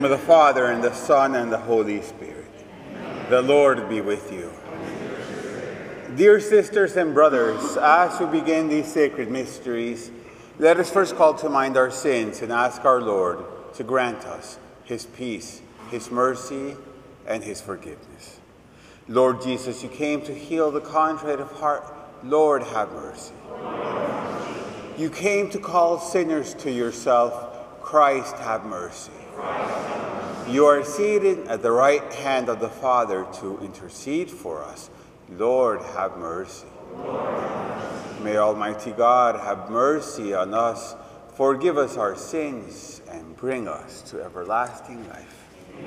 Of the Father, and the Son, and the Holy Spirit. The Lord be with you. Dear sisters and brothers, as we begin these sacred mysteries, let us first call to mind our sins and ask our Lord to grant us his peace, his mercy, and his forgiveness. Lord Jesus, you came to heal the contrite of heart. Lord, have mercy. You came to call sinners to yourself. Christ, have mercy. You are seated at the right hand of the Father to intercede for us. Lord, have mercy. May Almighty God have mercy on us, forgive us our sins, and bring us to everlasting life.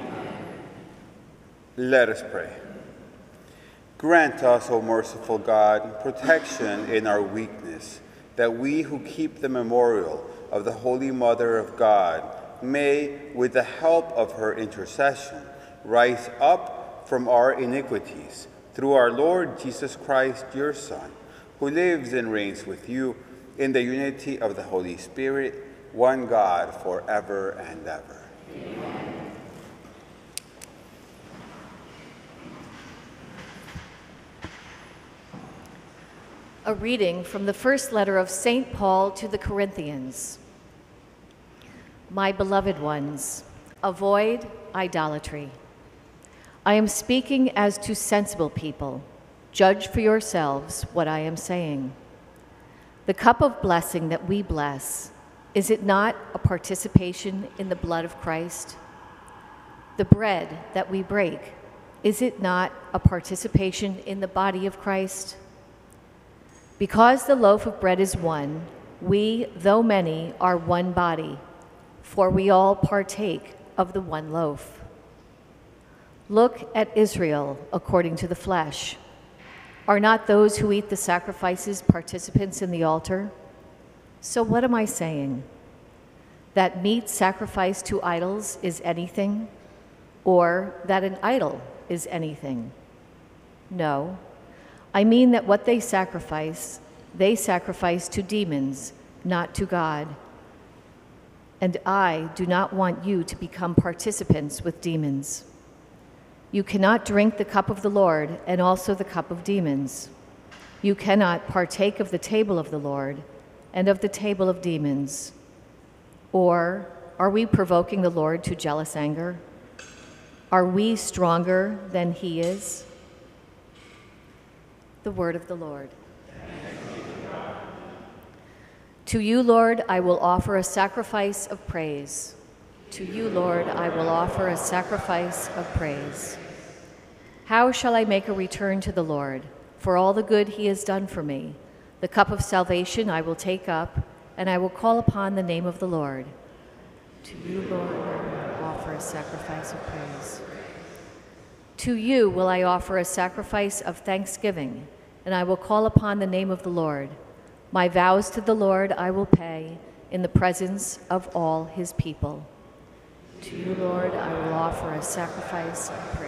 Let us pray. Grant us, O merciful God, protection in our weakness, that we who keep the memorial of the Holy Mother of God may, with the help of her intercession, rise up from our iniquities through our Lord Jesus Christ, your Son, who lives and reigns with you in the unity of the Holy Spirit, one God, forever and ever. Amen. A reading from the first letter of St. Paul to the Corinthians. My beloved ones, avoid idolatry. I am speaking as to sensible people. Judge for yourselves what I am saying. The cup of blessing that we bless, is it not a participation in the blood of Christ? The bread that we break, is it not a participation in the body of Christ? Because the loaf of bread is one, we, though many, are one body, for we all partake of the one loaf. Look at Israel according to the flesh. Are not those who eat the sacrifices participants in the altar? So what am I saying? That meat sacrificed to idols is anything, or that an idol is anything? No, I mean that what they sacrifice to demons, not to God. And I do not want you to become participants with demons. You cannot drink the cup of the Lord and also the cup of demons. You cannot partake of the table of the Lord and of the table of demons. Or are we provoking the Lord to jealous anger? Are we stronger than he is? The word of the Lord. To you, Lord, I will offer a sacrifice of praise. To you, Lord, I will offer a sacrifice of praise. How shall I make a return to the Lord for all the good he has done for me? The cup of salvation I will take up, and I will call upon the name of the Lord. To you, Lord, I will offer a sacrifice of praise. To you will I offer a sacrifice of thanksgiving, and I will call upon the name of the Lord. My vows to the Lord I will pay in the presence of all his people. To you, Lord, I will offer a sacrifice of praise.